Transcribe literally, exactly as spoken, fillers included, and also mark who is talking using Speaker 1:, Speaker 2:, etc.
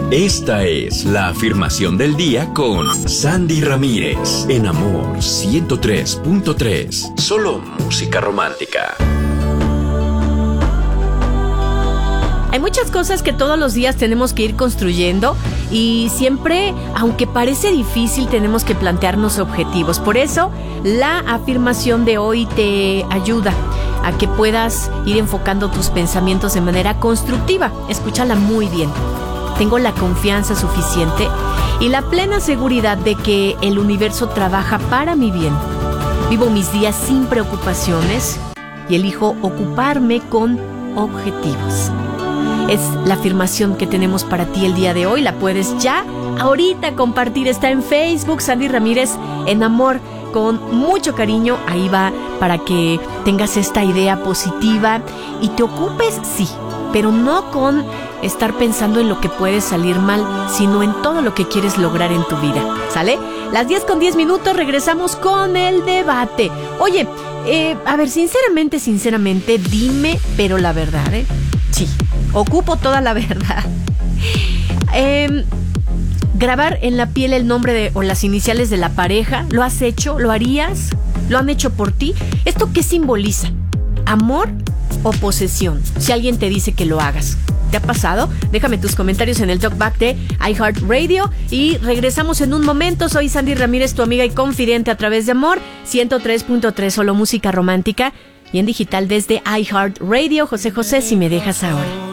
Speaker 1: Esta es la afirmación del día con Sandy Ramírez, en Amor ciento tres punto tres. Solo música romántica.
Speaker 2: Hay muchas cosas que todos los días tenemos que ir construyendo y siempre, aunque parece difícil, tenemos que plantearnos objetivos. Por eso, la afirmación de hoy te ayuda a que puedas ir enfocando tus pensamientos de manera constructiva. Escúchala muy bien. Tengo la confianza suficiente y la plena seguridad de que el universo trabaja para mi bien. Vivo mis días sin preocupaciones y elijo ocuparme con objetivos. Es la afirmación que tenemos para ti el día de hoy. La puedes ya ahorita compartir. Está en Facebook, Sandy Ramírez en Amor, con mucho cariño. Ahí va para que tengas esta idea positiva y te ocupes, sí, pero no con estar pensando en lo que puede salir mal, sino en todo lo que quieres lograr en tu vida. ¿Sale? Las diez con diez minutos, regresamos con el debate. Oye, eh, a ver, sinceramente, sinceramente, dime, pero la verdad, ¿eh? Sí, ocupo toda la verdad. Eh, grabar en la piel el nombre de, o las iniciales de la pareja, ¿lo has hecho? ¿Lo harías? ¿Lo han hecho por ti? ¿Esto qué simboliza? ¿Amor o posesión? Si alguien te dice que lo hagas. ¿Te ha pasado? Déjame tus comentarios en el talkback de iHeartRadio y regresamos en un momento. Soy Sandy Ramírez, tu amiga y confidente a través de Amor ciento tres punto tres, solo música romántica, y en digital desde iHeartRadio. José José, si me dejas ahora.